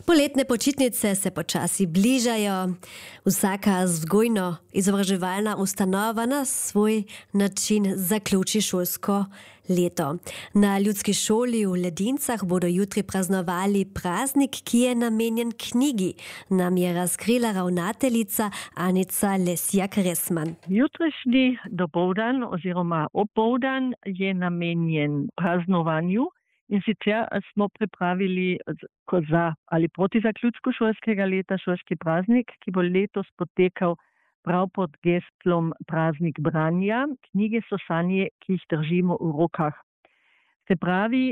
Poletne počitnice se počasi bližajo. Vsaka vzgojno-izobraževalna ustanova na svoj način zaključi šolsko leto. Na Ljudski šoli v Ledincah bodo jutri praznovali praznik, ki je namenjen knjigi, nam je razkrila ravnateljica Anica Lesjak-Resman. Jutrišnji dopoldan oziroma opoldan je namenjen praznovanju. In sicer smo pripravili proti zaključku šolskega leta šolski praznik, ki bo letos potekal prav pod geslom Praznik branja. Knjige so sanje, ki jih držimo v rokah. Se pravi,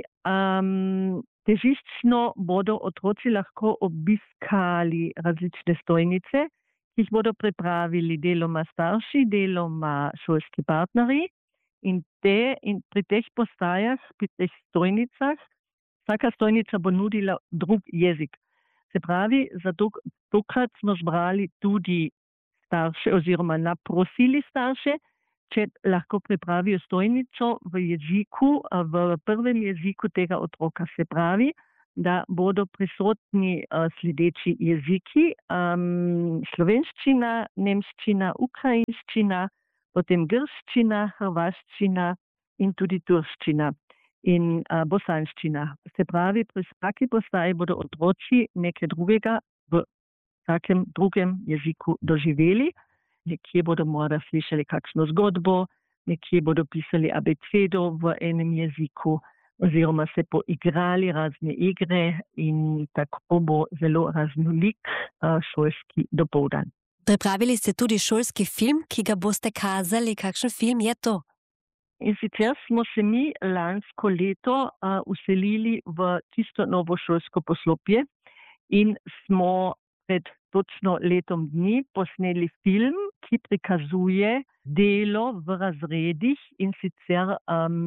težiščno bodo otroci lahko obiskali različne stojnice, ki jih bodo pripravili deloma starši, deloma šolski partnerji. In pri teh postajah, pri teh stojnicah, vsaka stojnica bo nudila drug jezik. Se pravi, zato tokrat smo zbrali tudi starše oziroma naprosili starše, če lahko pripravijo stojnico v jeziku, v prvem jeziku tega otroka. Se pravi, da bodo prisotni sledeči jeziki, slovenščina, nemščina, ukrajinščina, potem grščina, hrvaščina in tudi turščina in bosanščina. Se pravi, pri vsaki postaji bodo otroci nekaj drugega v vsakem drugem jeziku doživeli. Nekje bodo morda slišali kakšno zgodbo, nekje bodo pisali abecedo v enem jeziku oziroma se poigrali razne igre in tako bo zelo raznolik šolski dopoldan. Pripravili ste tudi šolski film, ki ga boste kazali. Kakšen film je to? In sicer smo se mi lansko leto vselili v čisto novo šolsko poslopje in smo pred točno letom dni posneli film, ki prikazuje delo v razredih in sicer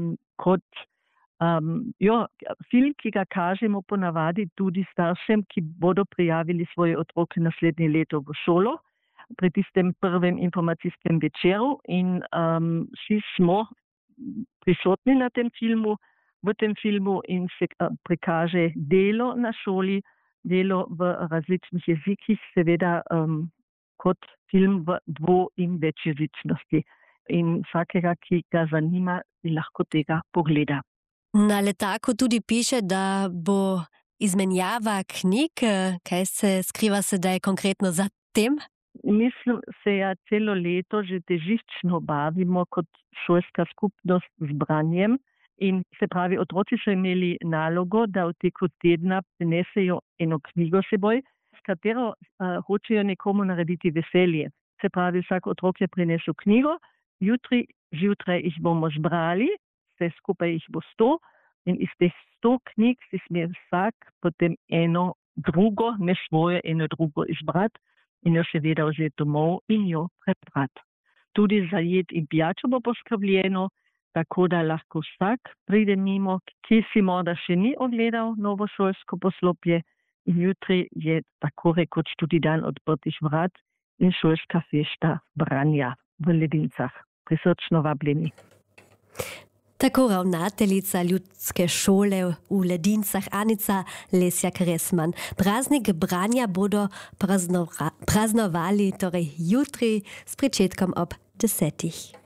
film, ki ga kažemo ponavadi tudi staršem, ki bodo prijavili svoje otroke naslednje leto v šolo, pri tistem prvem informacijskem večeru in vsi smo prisotni na tem filmu, v tem filmu in se prikaže delo na šoli, delo v različnih jezikih, seveda kot film v dvo- in večjezičnosti. In vsakega, ki ga zanima, lahko tega pogleda. Na letaku tudi piše, da bo izmenjava knjig. Kaj se skriva sedaj konkretno za tem? Mislim, se celo leto že težiščno bavimo kot šolska skupnost z branjem in se pravi, otroci so imeli nalogo, da v teku tedna prinesejo eno knjigo seboj, s katero hočejo nekomu narediti veselje. Se pravi, vsak otrok je prinesel knjigo, zjutraj jih bomo zbrali, vse skupaj jih bo 100 in iz teh 100 knjig si sme vsak potem eno drugo, ne svoje, eno drugo izbrati. In jo seveda vzeti domov in jo prebrati. Tudi za jed in pijačo bo poskrbljeno, tako da lahko vsak pride mimo, ki si morda še ni ogledal novo šolsko poslopje. In jutri je tako rekoč tudi dan odprtih vrat in šolska fešta branja v Ledincah. Prisrčno vabljeni. Tako ravnateljica Ljudske šole v Ledincah Anica Lesjak-Resman. Praznik branja bodo praznovali torej jutri s pričetkom ob 10.